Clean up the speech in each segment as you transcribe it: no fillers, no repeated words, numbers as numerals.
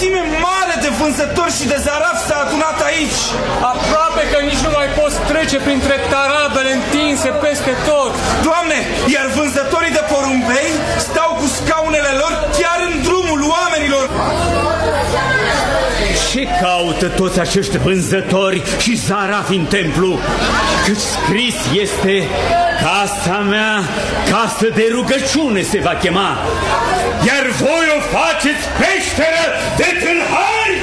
mulțime mare de vânzători și de zarafi s-a adunat aici. Aproape că nici nu mai poți trece printre tarabele întinse peste tot. Doamne, iar vânzătorii de porumbei stau cu scaunele lor chiar în drumul oamenilor. Ce caută toți acești vânzători și zarafi în templu? Cât scris este: casa mea, casă de rugăciune se va chema, iar voi o faceți peșteră de tâlhari!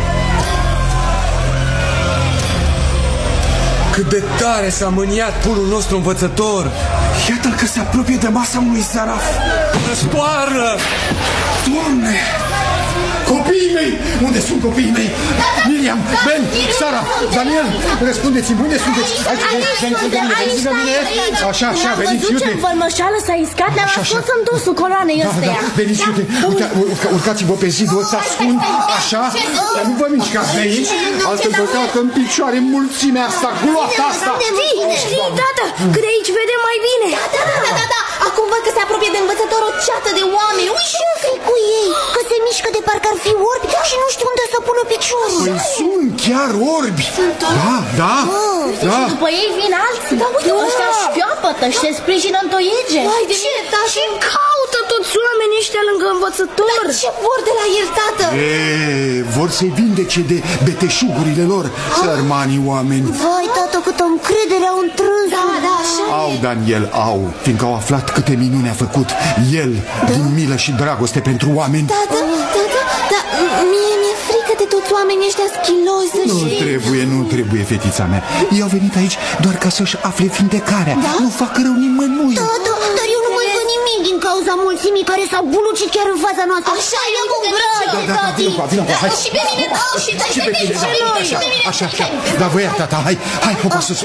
Cât de tare s-a mâniat purul nostru învățător! Iată-l că se apropie de masa unui zaraf. Răstoarnă! Doamne! Copiii mei! Unde sunt copiii mei? Miriam, Ben, Sara, Daniel, răspundeți-mi, unde sunteți? Veniți lângă mine. Așa, veniți, iute. Vă ducem vălmășeală, s-a iscat, ne-am ascuns în dosul coloanei ăsteia. Da, veniți, iute, urcați-vă pe zidul ăsta, ascund, așa, dar nu vă mișcați de aici, altfel vă calcă în picioare mulțimea asta, gloata asta. Știi, tată, că de aici vedem mai bine. Da, acum văd că se apropie de învățător o ceată de oameni. Ce cu ei? Că se mișcă de parcă ar fi orbi și nu știu unde să pună piciorul. Păi sunt chiar orbi. Da. După ei vin alții. Ăștia șchiopătă și se sprijină în toiege. Ce caută toți oamenii ăștia lângă învățător? Ce vor de la el, tată? Vor să-i vindece de beteșugurile lor, sărmanii oameni. Vai, tată, câtă încredere au întrâns. Da, așa Au, Daniel, fiindcă au aflat câte minuni a făcut el, din milă și dragoste pentru oameni. Tată, mie mi-e frică de toți oamenii ăștia schilozi. Nu trebuie, fetița mea. Ei au venit aici doar ca să-și afle vindecarea. Nu fac rău nimănui. Tată, dar eu nu mai văd nimic din cauza mulțimii care s-au bulucit chiar în fața noastră. Așa, eu cu grădi, tati. Hai. Și pe mine, și pe mine, Așa. Dar voi, tata, hai, popa sus.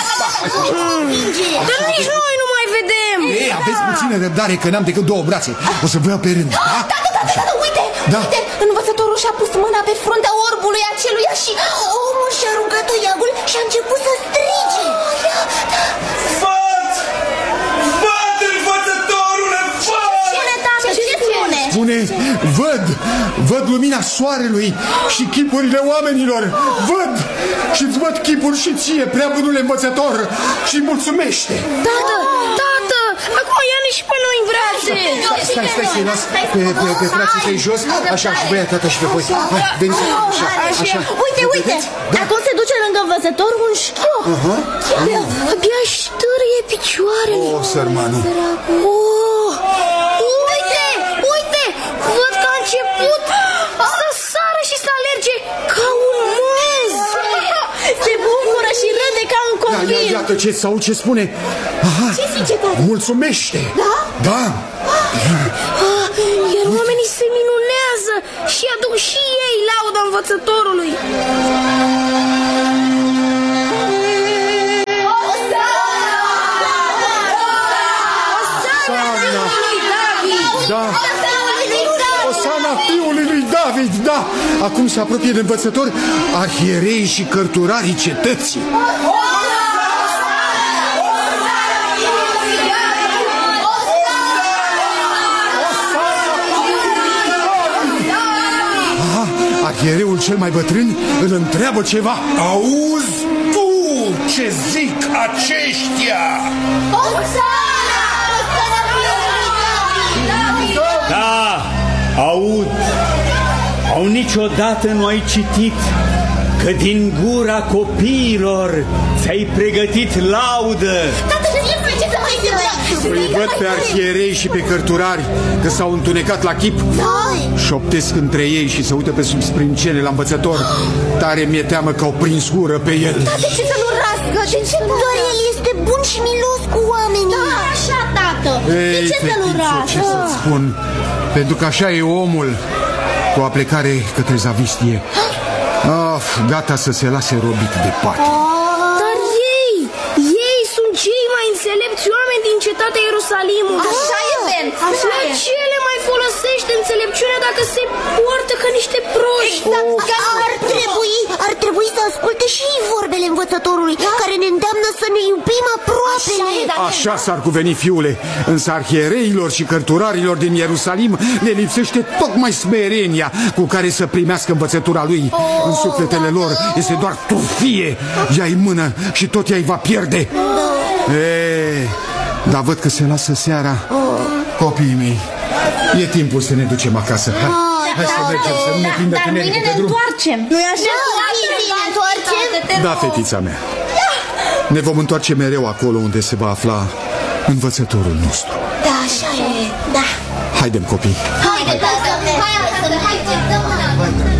Dar nici noi nu mai vedem. Aveți puțină răbdare că n-am decât două brațe. O să vă iau pe rând. Tată, uite, învățătorul și-a pus mâna pe fruntea orbului aceluia și omul și-a aruncat toiagul și a început să strige. Văd, învățătorule, văd! Spune, tată, ce spune? Spune, văd lumina soarelui și chipurile oamenilor. Văd și-ți văd chipul și ție, prea bunule învățător, și mulțumește. Tată, acum ia-ne și pe noi în brațe. Stai să-i las pe frații tăi jos. Așa, și băia, tata, și pe voi. Hai, veniți, așa. Uite, acum se duce lângă învățător un șchiop. Abia ștârie picioarele. Sărmanul. Uite, văd că a început să sară și să alerge ca un măz. Se bucură și râde ca un copil. Iată ce spune. Ce zice, tată? Mulțumește. Da? Iar oamenii se minunează și aduc și ei lauda învățătorului. Osana fiului lui David, da! Acum se apropie de învățător arhierei și cărturarii cetății. Arhiereul cel mai bătrân îl întreabă ceva. Auzi tu ce zic aceștia? Da, aud. Au niciodată nu ai citit că din gura copiilor ți-ai pregătit laudă. Îi văd pe arhierei și pe cărturari că s-au întunecat la chip. Șoptesc între ei și se uită pe sub sprincene la învățător. Tare mi-e teamă că au prins ură pe el. De ce să nu rască? Doar el este bun și milos cu oamenii. Da, așa, tată. Ei, De ce să nu rască? ce să-ți spun? Pentru că așa e omul, cu o plecare către zavistie. Gata să se lase robit de pate. Dar ei sunt cei mai înțelepți oameni din cetatea Ierusalimului. Așa e, Ben. La ce le mai folosește înțelepciunea dacă se poartă ca niște proști? Ar trebui să asculte și vorbele învățătorului, care ne îndeamnă să ne iubim aproape. Așa s-ar cuveni, fiule. Însă arhiereilor și cărturarilor din Ierusalim le lipsește tocmai smerenia cu care să primească învățătura lui. În sufletele lor este doar turfie. Ia-i mână și tot ea-i va pierde. Dar văd că se lasă seara. Copiii mei, e timpul să ne ducem acasă. Hai să mergem, să nu ne prindă tinerii de drum. Nu-i așa? Da, fetița mea. Ne vom întoarce mereu acolo unde se va afla învățătorul nostru. Da, așa e, da. Haidem, copii. Haide, hai.